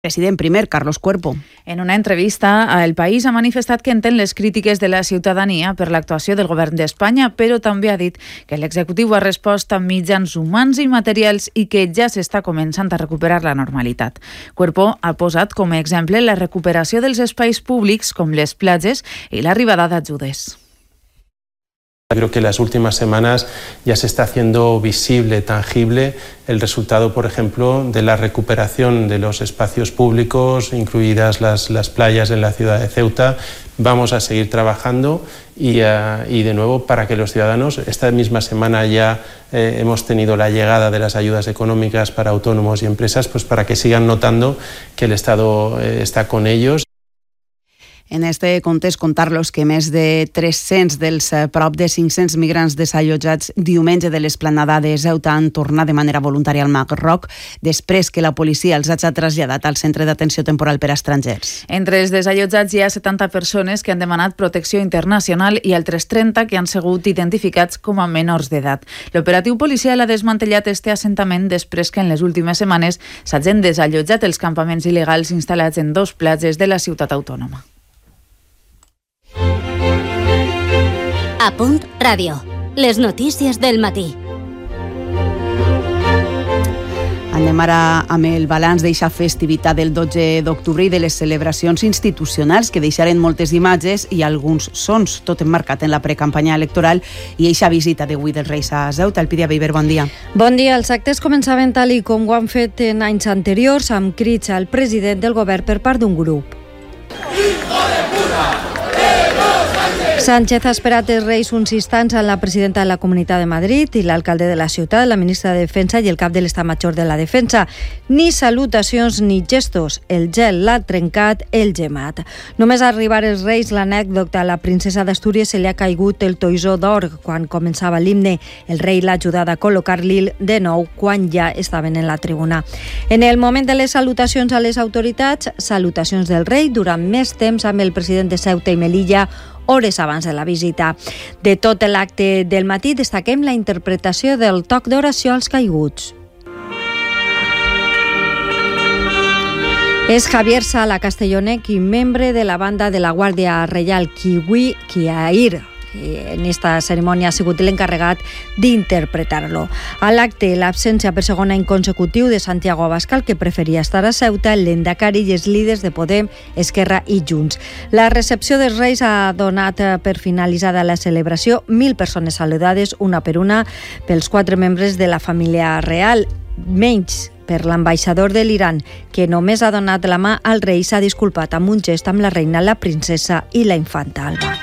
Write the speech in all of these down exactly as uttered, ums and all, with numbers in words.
President primer, Carlos Cuerpo. En una entrevista a El País ha manifestat que entén les crítiques de la ciutadania per l'actuació del govern d'Espanya, però també ha dit que l'executiu ha respost amb mitjans humans i materials i que ja s'està començant a recuperar la normalitat. Cuerpo ha posat com a exemple la recuperació dels espais públics com les platges i l'arribada d'ajudes. Creo que en las últimas semanas ya se está haciendo visible, tangible, el resultado, por ejemplo, de la recuperación de los espacios públicos, incluidas las, las playas en la ciudad de Ceuta. Vamos a seguir trabajando y, uh, y de nuevo para que los ciudadanos, esta misma semana ya eh, hemos tenido la llegada de las ayudas económicas para autónomos y empresas, pues para que sigan notando que el Estado eh, está con ellos. En este context, contar-los que més de tres-cents dels prop de cinc-cents migrants desallotjats diumenge de l'esplanada de Ceuta han tornat de manera voluntària al Marroc després que la policia els hagi traslladat al centre d'atenció temporal per a estrangers. Entre els desallotjats hi ha setanta persones que han demanat protecció internacional i altres trenta que han sigut identificats com a menors d'edat. L'operatiu policial ha desmantellat este assentament després que en les últimes setmanes s'hagin desallotjat els campaments il·legals instal·lats en dos platges de la ciutat autònoma. A Punt Ràdio. Les notícies del matí. Anem ara amb el balanç d'eixa festivitat del dotze d'octubre i de les celebracions institucionals que deixaren moltes imatges i alguns sons, tot emmarcat en la precampanya electoral i eixa visita d'avui dels Reis a Ceuta. Elpidia Beiber, bon dia. Bon dia. Els actes començaven tal i com ho han fet en anys anteriors amb crits al president del govern per part d'un grup. Hijo de puta! Sánchez ha esperat els Reis uns instants a la presidenta de la Comunitat de Madrid i l'alcalde de la ciutat, la ministra de Defensa i el cap de l'Estat Major de la Defensa. Ni salutacions ni gestos. El gel l'ha trencat el gemat. Només arribar els Reis, l'anècdota a la princesa d'Astúries se li ha caigut el toisó d'or quan començava l'himne. El rei l'ha ajudat a col·locar-li de nou quan ja estaven en la tribuna. En el moment de les salutacions a les autoritats, salutacions del rei durant més temps amb el president de Ceuta i Melilla, hores abans de la visita. De tot l'acte del matí destaquem la interpretació del toc d'oració als caiguts. És Javier Sala Castellonec i membre de la banda de la Guàrdia Reial Kiwi Kiair. En esta cerimònia ha sigut l'encarregat d'interpretar-lo. A l'acte, l'absència per segon any consecutiu de Santiago Abascal, que preferia estar a Ceuta, l'Endacari i els líders de Podem, Esquerra i Junts. La recepció dels Reis ha donat per finalitzada la celebració mil persones saludades, una per una, pels quatre membres de la família real, menys per l'ambaixador de l'Iran, que només ha donat la mà al rei i s'ha disculpat amb un gest amb la reina, la princesa i la infanta Alba.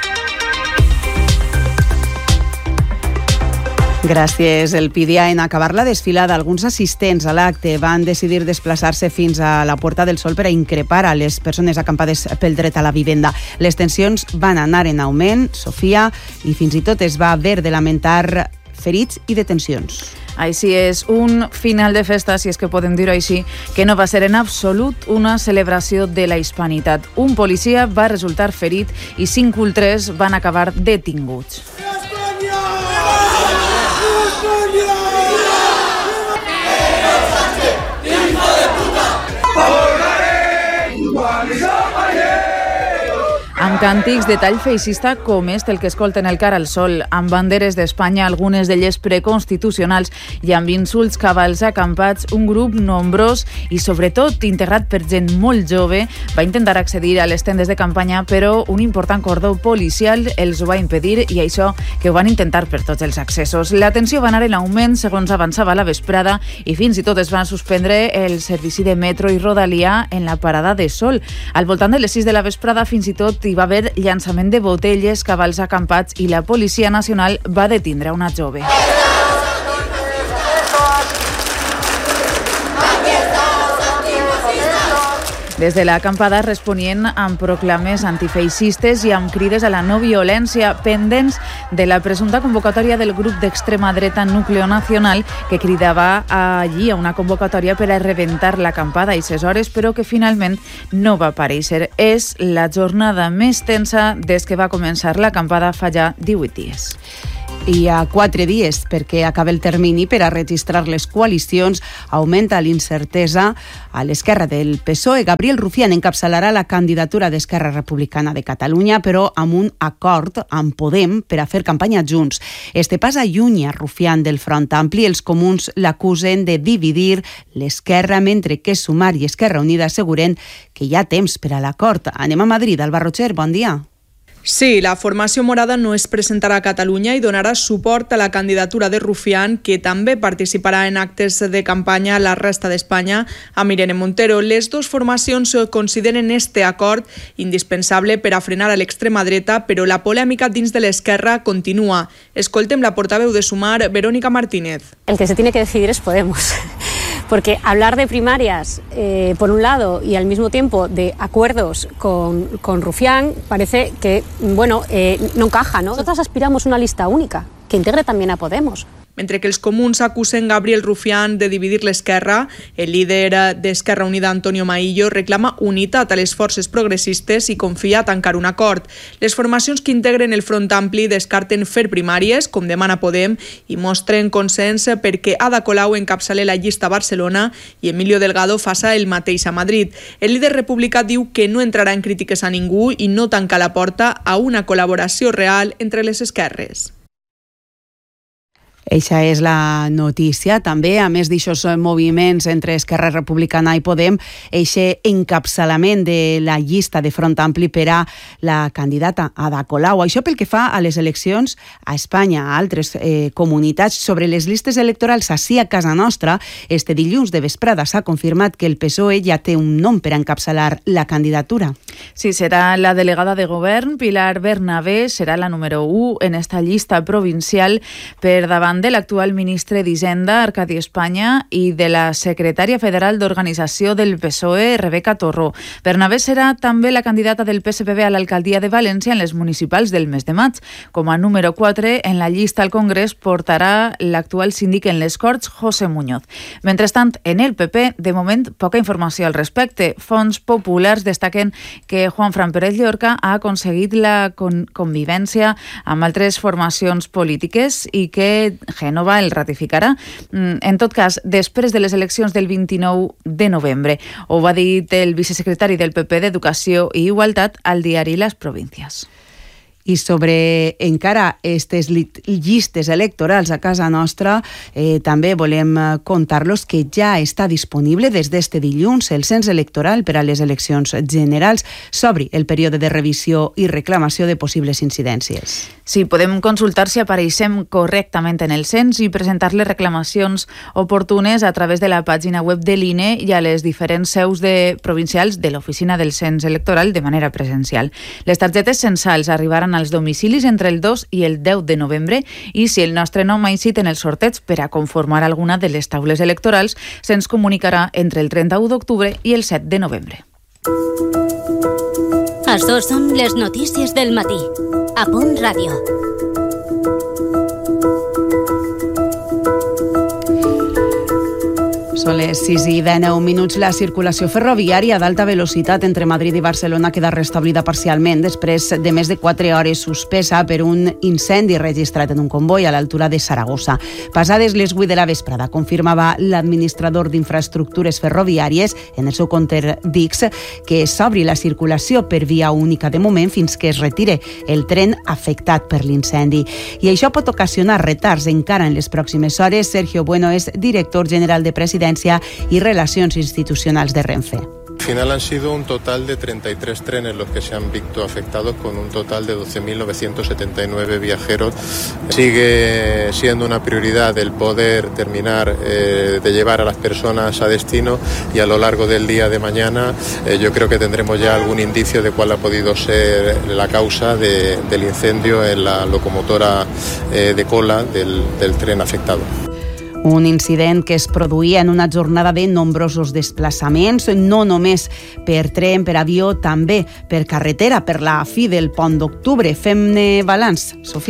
Gràcies, Elpidia. En acabar la desfilada, alguns assistents a l'acte van decidir desplaçar-se fins a la Puerta del Sol per a increpar a les persones acampades pel dret a la vivenda. Les tensions van anar en augment, Sofia, i fins i tot es va haver de lamentar ferits i detencions. Així és, un final de festa, si és que podem dir-ho així, que no va ser en absolut una celebració de la hispanitat. Un policia va resultar ferit i cinc ultres van acabar detinguts. Amb càntics de tall feixista com és el que escolten el Cara al Sol, amb banderes d'Espanya, algunes d'elles preconstitucionals, i amb insults cabals acampats, un grup nombrós i sobretot integrat per gent molt jove va intentar accedir a les tendes de campanya, però un important cordó policial els ho va impedir i això que ho van intentar per tots els accessos. La tensió va anar en augment segons avançava la vesprada i fins i tot es van suspendre el servici de metro i rodalia en la parada de Sol. Al voltant de les sis de la vesprada fins i tot hi va haver llançament de botelles, cabals acampats i la Policia Nacional va detindre una jove. Des de l'acampada responien amb proclames antifeixistes i amb crides a la no violència, pendents de la presumpta convocatòria del grup d'extrema dreta Núcleo Nacional, que cridava allí a una convocatòria per a rebentar l'acampada a aquestes hores, però que finalment no va aparèixer. És la jornada més tensa des que va començar l'acampada fa ja divuit dies. I a quatre dies perquè acaba el termini per a registrar les coalicions, augmenta l'incertesa a l'esquerra del P S O E. Gabriel Rufián encapçalarà la candidatura d'Esquerra Republicana de Catalunya, però amb un acord amb Podem per a fer campanya junts. Este pas allunya Rufián del Front Ampli. Els comuns l'acusen de dividir l'esquerra, mentre que Sumar i Esquerra Unida asseguren que hi ha temps per a l'acord. Anem a Madrid. Alba Rocher, bon dia. Sí, la formació morada no es presentarà a Catalunya i donarà suport a la candidatura de Rufián, que també participarà en actes de campanya a la resta d'Espanya amb Irene Montero. Les dues formacions consideren este acord indispensable per a frenar a l'extrema dreta, però la polèmica dins de l'esquerra continua. Escoltem la portaveu de Sumar, Verónica Martínez. El que se tiene que decidir es Podemos. Porque hablar de primarias, eh, por un lado, y al mismo tiempo de acuerdos con, con Rufián, parece que, bueno, eh, no encaja, ¿no? Nosotras aspiramos a una lista única, que integre también a Podemos. Mentre que els comuns acusen Gabriel Rufián de dividir l'esquerra, el líder d'Esquerra Unida, Antonio Maillo, reclama unitat a les forces progressistes i confia a tancar un acord. Les formacions que integren el Front Ampli descarten fer primàries, com demana Podem, i mostren consens perquè Ada Colau encapçale la llista a Barcelona i Emilio Delgado faça el mateix a Madrid. El líder republicà diu que no entrarà en crítiques a ningú i no tanca la porta a una col·laboració real entre les esquerres. Eixa és la notícia. També, a més d'aixòs moviments entre Esquerra Republicana i Podem, eixe encapçalament de la llista de Front Ampli per a la candidata Ada Colau. Això pel que fa a les eleccions a Espanya, a altres eh, comunitats. Sobre les llistes electorals ací a casa nostra, este dilluns de vesprada s'ha confirmat que el P S O E ja té un nom per a encapçalar la candidatura. Sí, serà la delegada de govern, Pilar Bernabé, serà la número u en esta llista provincial per davant de l'actual ministre d'Hisenda, Arcadi Espanya, i de la secretària federal d'Organització del P S O E, Rebeca Torró. Bernabé serà també la candidata del P S P B a l'alcaldia de València en les municipals del mes de maig. Com a número quatre en la llista al Congrés portarà l'actual síndic en les Corts, José Muñoz. Mentrestant, en el P P, de moment, poca informació al respecte. Fons populars destaquen que Juan Fran Pérez Llorca ha aconseguit la con convivència amb altres formacions polítiques i que Génova el ratificarà. En tot cas, després de les eleccions del vint-i-nou de novembre. Ho va dir el vicesecretari del P P d'Educació i Igualtat al diari Las Provincias. I sobre encara aquestes llistes electorals a casa nostra, eh, també volem contar-los que ja està disponible des d'este dilluns el cens electoral per a les eleccions generals. S'obri el període de revisió i reclamació de possibles incidències. Sí, podem consultar si apareixem correctament en el cens i presentar les reclamacions oportunes a través de la pàgina web de l'I N E i a les diferents seus de provincials de l'oficina del cens electoral de manera presencial. Les targetes censals arribaran als domicilis entre el dos i el deu de novembre i si el nostre nom ha incidit en el sorteig per a conformar alguna de les taules electorals, se'ns comunicarà entre el trenta-u d'octubre i el set de novembre. Açò són les notícies del matí. A Punt Ràdio. Són les sis i dinou minuts. La circulació ferroviària d'alta velocitat entre Madrid i Barcelona queda restablida parcialment després de més de quatre hores suspesa per un incendi registrat en un comboi a l'altura de Saragossa. Passades les vuit de la vesprada, confirmava l'administrador d'infraestructures ferroviàries en el seu compte d'X que s'obri la circulació per via única de moment fins que es retire el tren afectat per l'incendi. I això pot ocasionar retards encara en les pròximes hores. Sergio Bueno és director general de Presidència y Relaciones Institucionales de Renfe. Al final han sido un total de treinta y tres trenes los que se han visto afectados, con un total de doce mil novecientos setenta y nueve viajeros. Sigue siendo una prioridad el poder terminar eh, de llevar a las personas a destino y a lo largo del día de mañana eh, yo creo que tendremos ya algún indicio de cuál ha podido ser la causa de, del incendio en la locomotora eh, de cola del, del tren afectado. Un incident que es produïa en una jornada de nombrosos desplaçaments, no només per tren, per avió, també per carretera, per la fi del pont d'octubre. Fem-ne balanç, Sofia.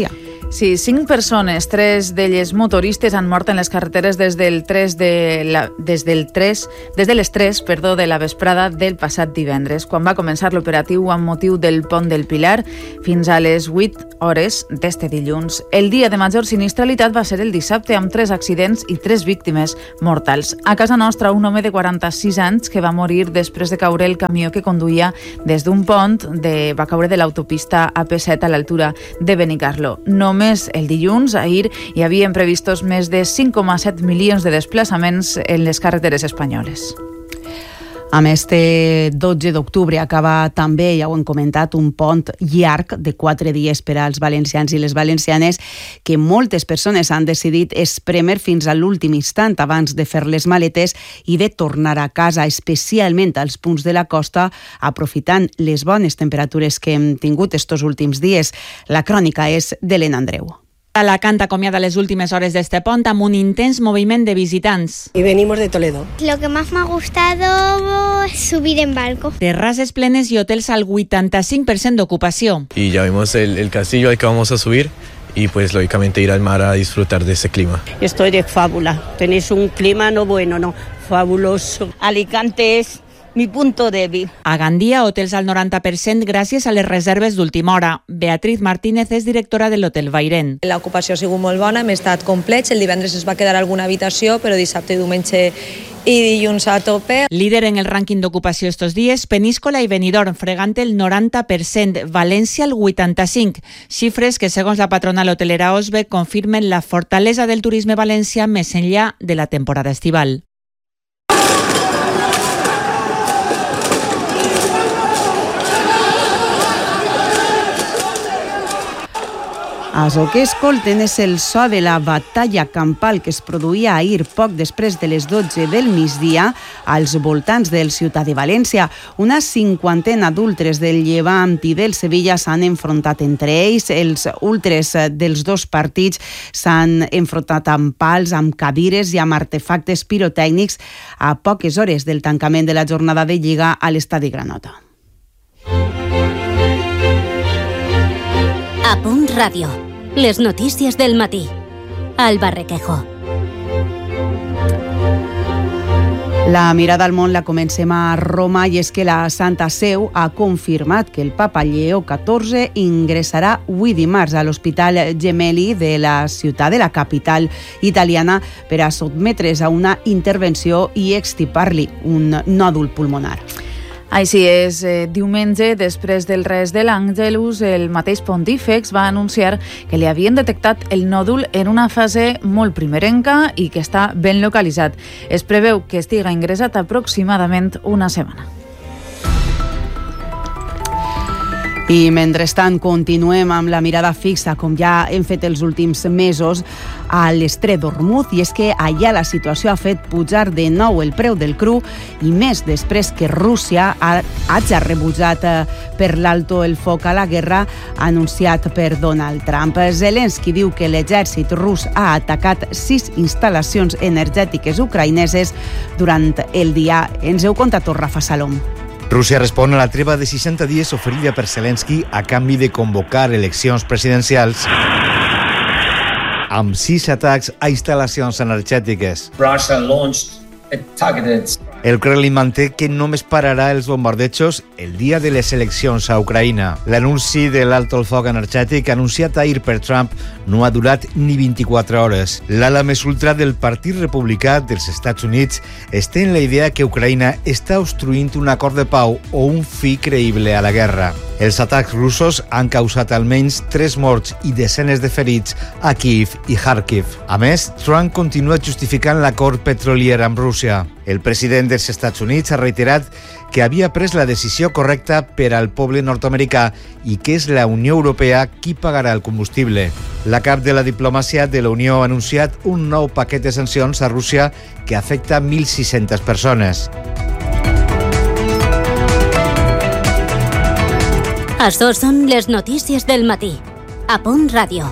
Sí, cinc persones, tres d'elles motoristes, han mort en les carreteres des del tres de la, des del tres, des de les tres perdó, de la vesprada del passat divendres, quan va començar l'operatiu amb motiu del Pont del Pilar fins a les vuit hores d'este dilluns. El dia de major sinistralitat va ser el dissabte, amb tres accidents i tres víctimes mortals. A casa nostra, un home de quaranta-sis anys que va morir després de caure el camió que conduïa des d'un pont, de, va caure de l'autopista A P set a l'altura de Benicarló. Només el dilluns, ahir, hi havien previstos més de cinc coma set milions de desplaçaments en les carreteres espanyoles. Amb este dotze d'octubre acaba també, ja ho hem comentat, un pont llarg de quatre dies per als valencians i les valencianes que moltes persones han decidit espremer fins a l'últim instant abans de fer les maletes i de tornar a casa, especialment als punts de la costa, aprofitant les bones temperatures que hem tingut estos últims dies. La crònica és d'Helena Andreu. Alacant acomiada les últimes hores de este pont amb un intens moviment de visitants. Y venimos de Toledo. Lo que más me ha gustado es subir en barco. Terrazas plenes y hotels al ochenta y cinco por ciento de ocupación. Y ya vimos el, el castillo al que vamos a subir y pues lógicamente ir al mar a disfrutar de ese clima. Estoy de fábula. Tenéis un clima no bueno, no, fabuloso. Alicante es mi punto débil. A Gandia, hotels al noranta per cent gràcies a les reserves d'última hora. Beatriz Martínez és directora de l'Hotel Bairén. L'ocupació ha sigut molt bona, hem estat complets, el divendres es va quedar alguna habitació, però dissabte i diumenge i dilluns a tope. Líder en el rànquing d'ocupació estos dies, Peníscola i Benidorm, fregant el noranta per cent, València el vuitanta-cinc. Xifres que, segons la patronal hotelera Osbe, confirmen la fortalesa del turisme valencià més enllà de la temporada estival. Això que escolten és el so de la batalla campal que es produïa ahir poc després de les dotze del migdia als voltants del Ciutat de València. Una cinquantena d'ultres del Llevant i del Sevilla s'han enfrontat entre ells. Els ultres dels dos partits s'han enfrontat amb pals, amb cadires i amb artefactes pirotècnics a poques hores del tancament de la jornada de Lliga a l'Estadi Granota. A Punt Ràdio. Les notícies del matí. Alba Requejo. La mirada al món la comencem a Roma i és que la Santa Seu ha confirmat que el papa Lleó catorze ingressarà avui dimarts a l'Hospital Gemelli de la ciutat de la capital italiana per a sotmetre's a una intervenció i extirpar-li un nòdul pulmonar. Així és, eh, diumenge, després del res de l'Àngelus, el mateix pontífex va anunciar que li havien detectat el nòdul en una fase molt primerenca i que està ben localitzat. Es preveu que estiga ingressat aproximadament una setmana. I mentrestant continuem amb la mirada fixa, com ja hem fet els últims mesos, a l'estret d'Ormuz, i és que allà la situació ha fet pujar de nou el preu del cru i més després que Rússia ha, hagi rebutjat per l'alto el foc a la guerra anunciat per Donald Trump. Zelensky diu que l'exèrcit rus ha atacat sis instal·lacions energètiques ucraïneses durant el dia. Ens heu contat Rafa Salom. Rússia respon a la treva de seixanta dies oferida per Zelensky a canvi de convocar eleccions presidencials amb sis atacs a instal·lacions energètiques. Russia launched a targeted El Kremlin manté que només pararà els bombardejos el dia de les eleccions a Ucraïna. L'anunci de l'alto el foc energètic anunciat ahir per Trump no ha durat ni vint-i-quatre hores. L'ala més ultra del Partit Republicà dels Estats Units està en la idea que Ucraïna està obstruint un acord de pau o un fi creïble a la guerra. Els atacs russos han causat almenys tres morts i desenes de ferits a Kiev i Kharkiv. A més, Trump continua justificant l'acord petrolier amb Rússia. El president dels Estats Units ha reiterat que havia pres la decisió correcta per al poble nord-americà i que és la Unió Europea qui pagarà el combustible. La cap de la diplomàcia de la Unió ha anunciat un nou paquet de sancions a Rússia que afecta mil sis-centes persones. Això són les notícies del matí. A Punt Ràdio.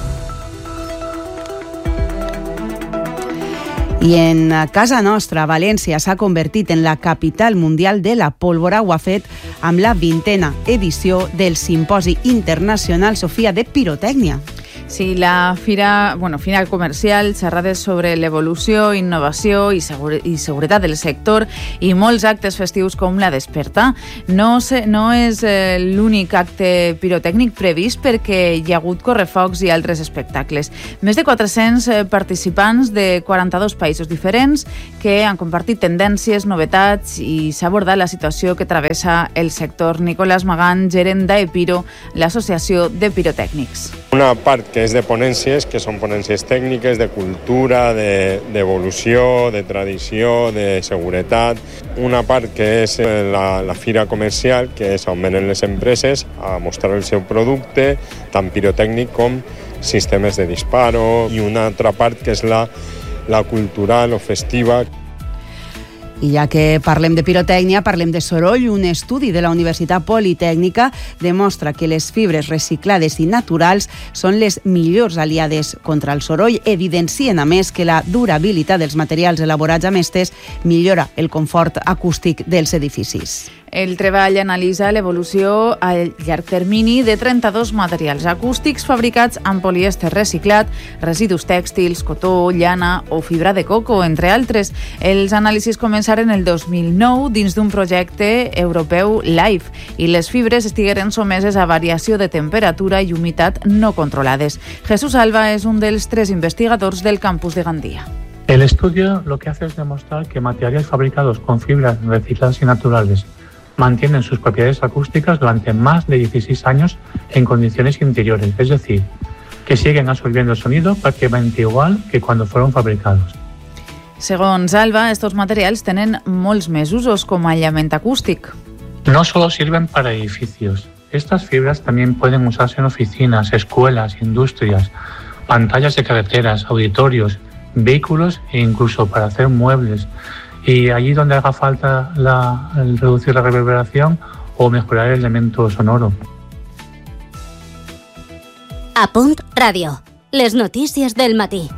I en casa nostra, València s'ha convertit en la capital mundial de la pólvora. Ho ha fet amb la vintena edició del Simposi Internacional Sofia de Pirotècnia. Sí, la fira, bueno, fira comercial, xerrades sobre l'evolució, innovació i, segure, i seguretat del sector i molts actes festius com la Desperta. No, sé, no és eh, l'únic acte pirotècnic previst perquè hi ha hagut correfocs i altres espectacles. Més de quatre-cents eh, participants de quaranta-dos països diferents que han compartit tendències, novetats i s'ha abordat la situació que travessa el sector. Nicolás Magán, gerent d'Epiro, l'associació de pirotècnics. Una part que és de ponències, que són ponències tècniques, de cultura, d'evolució, de, de tradició, de seguretat. Una part que és la, la fira comercial, que és on venen les empreses a mostrar el seu producte, tant pirotècnic com sistemes de disparo. I una altra part que és la, la cultural o festiva. I ja que parlem de pirotècnia, parlem de soroll. Un estudi de la Universitat Politècnica demostra que les fibres reciclades i naturals són les millors aliades contra el soroll. Evidencien, a més, que la durabilitat dels materials elaborats amb estes millora el confort acústic dels edificis. El treball analitza l'evolució a llarg termini de trenta-dos materials acústics fabricats amb polièster reciclat, residus tèxtils, cotó, llana o fibra de coco, entre altres. Els anàlisis començaren el dos mil nou dins d'un projecte europeu LIFE i les fibres estigueren someses a variació de temperatura i humitat no controlades. Jesús Alba és un dels tres investigadors del campus de Gandia. El estudio lo que hace es demostrar que materiales fabricados con fibras recicladas y naturales mantienen sus propiedades acústicas durante más de dieciséis años en condiciones interiores, es decir, que siguen absorbiendo el sonido prácticamente igual que cuando fueron fabricados. Segons Alba, estos materials tenen molts més usos com a aïllament acústic. No solo sirven para edificios. Estas fibras también pueden usarse en oficinas, escuelas, industrias, pantallas de carreteras, auditorios, vehículos e incluso para hacer muebles. Y allí donde haga falta la, el reducir la reverberación o mejorar el elemento sonoro. A Punt Ràdio. Les notícies del matí.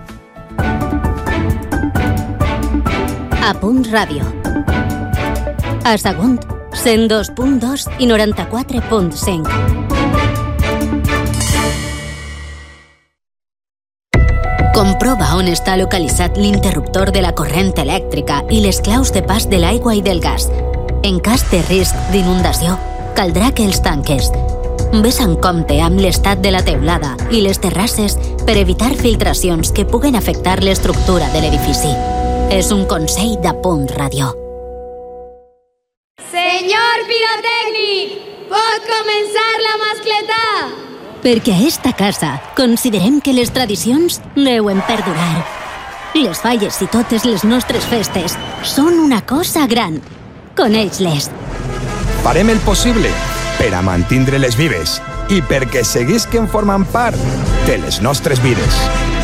A Punt Ràdio. A Sagunt, cent dos punt dos i noranta-quatre punt cinc. Comprova on està localitzat l'interruptor de la corrent elèctrica i les claus de pas de l'aigua i del gas. En cas de risc d'inundació, caldrà que els tanques. Ves en compte amb l'estat de la teulada i les terrasses per evitar filtracions que puguen afectar l'estructura de l'edifici. És un consell de Punt Ràdio. Senyor pirotècnic, pot començar la mascletà? Perquè a esta casa considerem que les tradicions deuen perdurar. Les falles i totes les nostres festes són una cosa gran. Coneix-les. Farem el possible per a mantindre-les vives i perquè seguisquen formant part de les nostres vides.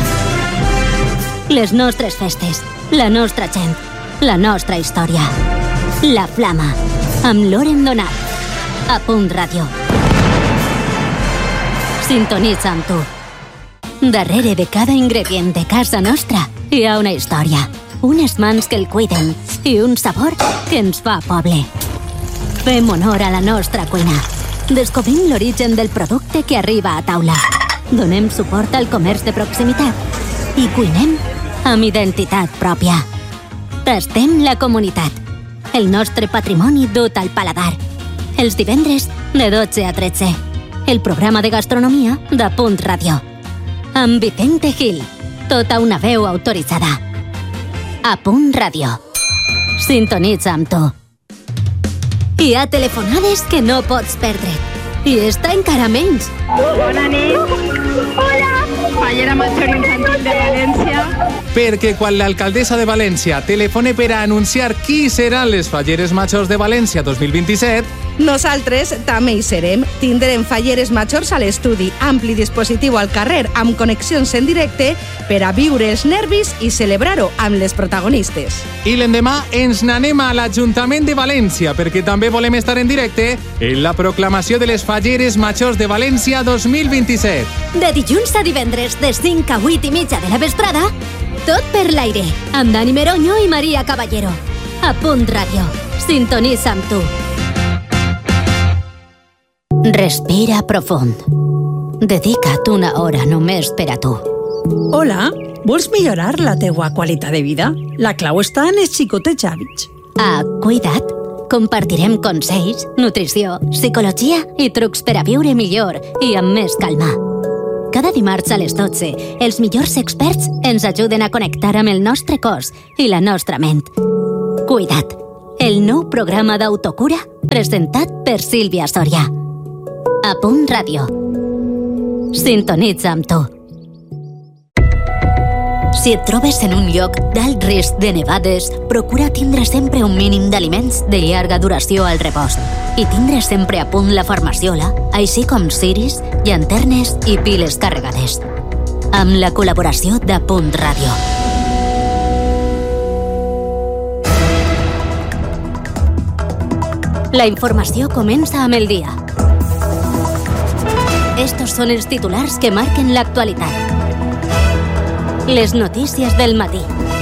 Les nostres festes, la nostra gent, la nostra història. La Flama, amb Loren Donat. A Punt Ràdio. Sintonitza amb tu. Darrere de cada ingredient de casa nostra hi ha una història, unes mans que el cuiden i un sabor que ens fa poble. Fem honor a la nostra cuina. Descobrim l'origen del producte que arriba a taula. Donem suport al comerç de proximitat i cuinem amb identitat pròpia. Tastem la comunitat. El nostre patrimoni dut al paladar. Els divendres de dotze a tretze. El programa de gastronomia de Punt Ràdio. Amb Vicente Gil, tota una veu autoritzada. A Punt Ràdio. Sintonitza amb tu. Hi ha telefonades que no pots perdre. I esta encara menys. Bona nit. Hola. Fallera Major Infantil de València. Perquè quan l'alcaldessa de València telefone per a anunciar qui seran les Falleres Majors de València dos mil vint-i-set, nosaltres també hi serem. Tindrem Falleres Majors a l'estudi, ampli dispositiu al carrer amb connexions en directe per a viure els nervis i celebrar-ho amb les protagonistes. I l'endemà ens n'anem a l'Ajuntament de València perquè també volem estar en directe en la proclamació de les Falleres Majors de València dos mil vint-i-set. De dilluns a divendres de cinc a vuit i mitja de la vesprada, tot per l'aire, amb Dani Meroño i Maria Caballero. A Punt Ràdio. Sintonitza amb tu. Respira profund. Dedica't una hora només per a tu. Hola, vols millorar la teua qualitat de vida? La clau està en els xicotets hàbits. A Cuida't compartirem consells, nutrició, psicologia i trucs per a viure millor i amb més calma. Cada dimarts a les dotze, els millors experts ens ajuden a connectar amb el nostre cos i la nostra ment. Cuida't, el nou programa d'autocura presentat per Sílvia Soria. A Punt Ràdio. Sintonitza amb tu. Si et trobes en un lloc d'alt risc de nevades, procura tindre sempre un mínim d'aliments de llarga duració al repost i tindre sempre a punt la farmaciola, així com ciris, llanternes i piles carregades. Amb la col·laboració de Punt Ràdio. La informació comença amb el dia. Estos són els titulars que marquen l'actualitat. Les notícies del matí.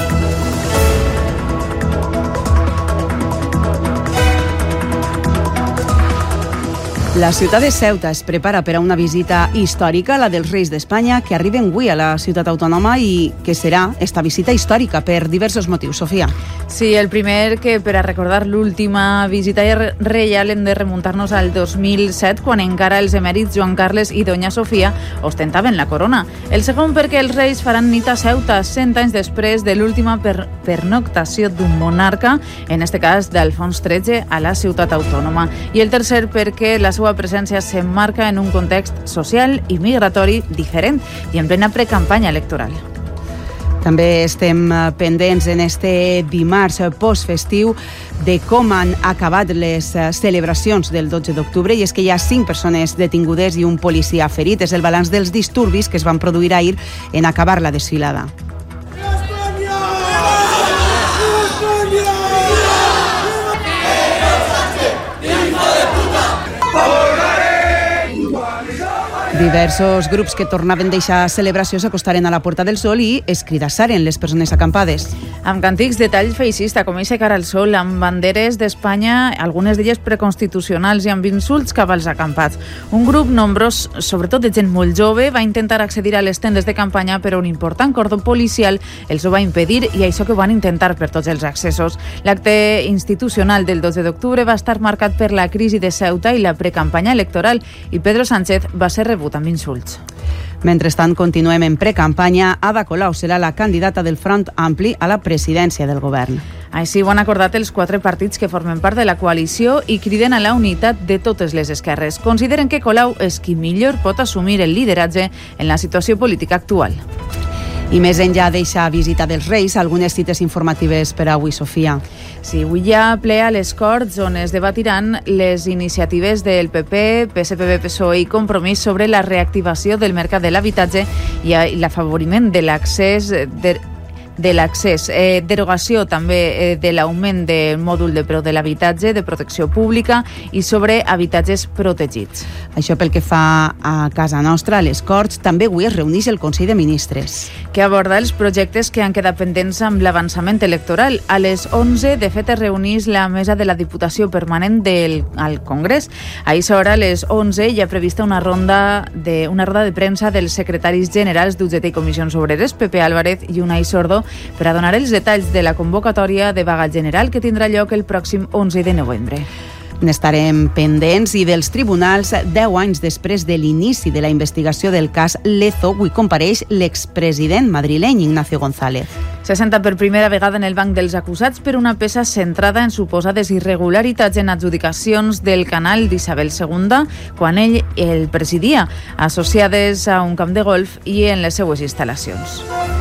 La ciutat de Ceuta es prepara per a una visita històrica, la dels Reis d'Espanya, que arriben avui a la ciutat autònoma i que serà esta visita històrica per diversos motius. Sofia. Sí, el primer que per a recordar l'última visita reial hem de remuntar-nos al dos mil set, quan encara els emèrits Joan Carles i Doña Sofia ostentaven la corona. El segon perquè els Reis faran nit a Ceuta cent anys després de l'última per pernoctació d'un monarca, en este cas d'Alfons tretze, a la ciutat autònoma. I el tercer perquè la seva presència s'emmarca en un context social i migratori diferent i en plena precampanya electoral. També estem pendents en este dimarts postfestiu de com han acabat les celebracions del dotze d'octubre, i és que hi ha cinc persones detingudes i un policia ferit. És el balanç dels disturbis que es van produir ahir en acabar la desfilada. Diversos grups que tornaven d'eixa celebració s'acostaren a la Puerta del Sol i escridassaren les persones acampades. Amb càntics de tall feixista, com eixe cara al sol, amb banderes d'Espanya, algunes d'elles preconstitucionals, i amb insults cap als acampats. Un grup nombrós, sobretot de gent molt jove, va intentar accedir a les tendes de campanya, però un important cordó policial els ho va impedir, i això que ho van intentar per tots els accessos. L'acte institucional del dotze d'octubre va estar marcat per la crisi de Ceuta i la precampanya electoral, i Pedro Sánchez va ser rebut amb insults. Mentrestant, continuem en precampanya. Ada Colau serà la candidata del Front Ampli a la presidència del govern. Així ho han acordat els quatre partits que formen part de la coalició i criden a la unitat de totes les esquerres. Consideren que Colau és qui millor pot assumir el lideratge en la situació política actual. I més enllà d'eixa visita dels Reis, algunes cites informatives per avui, Sofia. Sí, avui hi ha ple a les Corts on es debatiran les iniciatives del P P, P S P B, P S O E i Compromís sobre la reactivació del mercat de l'habitatge i l'afavoriment de l'accés de de l'accés, eh, derogació també eh, de l'augment del mòdul de preu de l'habitatge, de protecció pública i sobre habitatges protegits. Això pel que fa a casa nostra, a les Corts, també avui es reuneix el Consell de Ministres, que aborda els projectes que han quedat pendents amb l'avançament electoral. A les onze, de fet, es reuneix la mesa de la Diputació Permanent del al Congrés. A aquesta hora, a les onze, hi ha prevista una ronda de, una roda de premsa dels secretaris generals d'U G T i Comissions Obreres, Pepe Álvarez i Unai Sordo, per a donar els detalls de la convocatòria de vaga general que tindrà lloc el pròxim onze de novembre. N'estarem pendents. I dels tribunals, deu anys després de l'inici de la investigació del cas Lezo, avui compareix l'expresident madrileny Ignacio González. Se senta per primera vegada en el banc dels acusats per una peça centrada en suposades irregularitats en adjudicacions del canal d'Isabel segunda, quan ell el presidia, associades a un camp de golf i en les seues instal·lacions.